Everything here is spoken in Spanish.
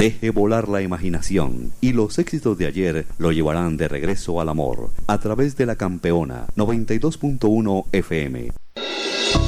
Deje volar la imaginación y los éxitos de ayer lo llevarán de regreso al amor a través de la Campeona 92.1 FM.